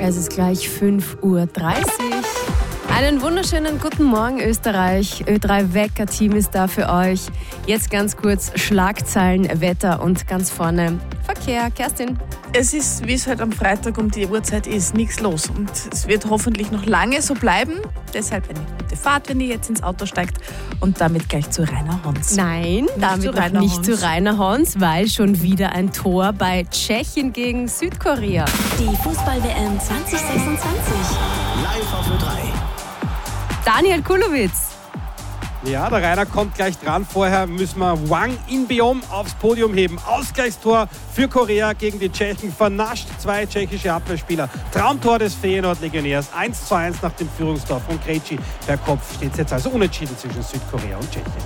Es ist gleich 5:30 Uhr. Einen wunderschönen guten Morgen, Österreich. Ö3 Wecker-Team ist da für euch. Jetzt ganz kurz Schlagzeilen, Wetter und ganz vorne Verkehr. Kerstin. Es ist, wie es halt am Freitag um die Uhrzeit ist, nichts los. Und es wird hoffentlich noch lange so bleiben. Deshalb eine gute Fahrt, wenn ihr jetzt ins Auto steigt. Und damit gleich zu Rainer Hons. Nein, damit noch nicht zu Rainer Hons, weil schon wieder ein Tor bei Tschechien gegen Südkorea. Die Fußball-WM 2026. Live auf Ö3. Daniel Kulowitz. Ja, der Rainer kommt gleich dran. Vorher müssen wir Wang In-beom aufs Podium heben. Ausgleichstor für Korea gegen die Tschechen. Vernascht 2 tschechische Abwehrspieler. Traumtor des Feyenoord-Legionärs. 1:1 nach dem Führungstor von Krejci. Per Kopf steht es jetzt also unentschieden zwischen Südkorea und Tschechien.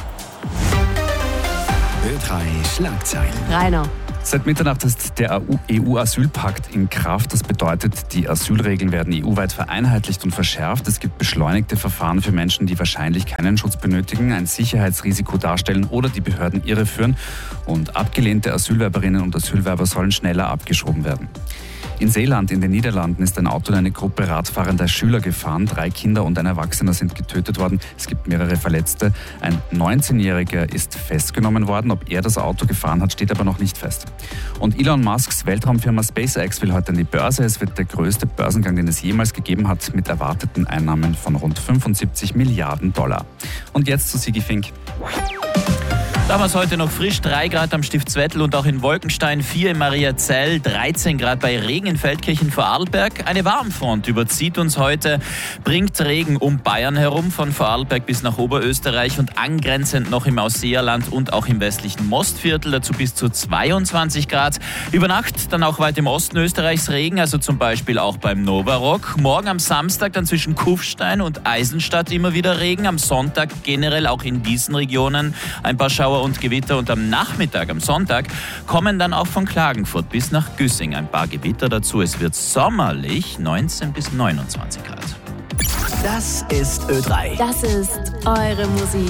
Ö3 Schlagzeilen. Rainer. Seit Mitternacht ist der EU-Asylpakt in Kraft. Das bedeutet, die Asylregeln werden EU-weit vereinheitlicht und verschärft. Es gibt beschleunigte Verfahren für Menschen, die wahrscheinlich keinen Schutz benötigen, ein Sicherheitsrisiko darstellen oder die Behörden irreführen. Und abgelehnte Asylwerberinnen und Asylwerber sollen schneller abgeschoben werden. In Seeland in den Niederlanden ist ein Auto in eine Gruppe radfahrender Schüler gefahren. 3 Kinder und ein Erwachsener sind getötet worden. Es gibt mehrere Verletzte. Ein 19-Jähriger ist festgenommen worden. Ob er das Auto gefahren hat, steht aber noch nicht fest. Und Elon Musks Weltraumfirma SpaceX will heute an die Börse. Es wird der größte Börsengang, den es jemals gegeben hat, mit erwarteten Einnahmen von rund 75 Milliarden $. Und jetzt zu Sigi Fink. Damals heute noch frisch, 3 Grad am Stiftsvettel und auch in Wolkenstein, 4 in Mariazell, 13 Grad bei Regen in Feldkirchen Vorarlberg. Eine Warmfront überzieht uns heute, bringt Regen um Bayern herum, von Vorarlberg bis nach Oberösterreich und angrenzend noch im Ausseerland und auch im westlichen Mostviertel, dazu bis zu 22 Grad. Über Nacht dann auch weit im Osten Österreichs Regen, also zum Beispiel auch beim Novarock. Morgen am Samstag dann zwischen Kufstein und Eisenstadt immer wieder Regen. Am Sonntag generell auch in diesen Regionen ein paar Schauer und Gewitter und am Nachmittag, am Sonntag, kommen dann auch von Klagenfurt bis nach Güssing ein paar Gewitter dazu. Es wird sommerlich, 19 bis 29 Grad. Das ist Ö3. Das ist eure Musik.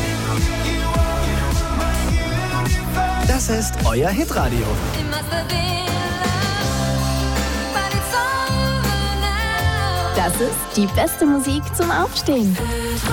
Das ist euer Hitradio. Das ist die beste Musik zum Aufstehen.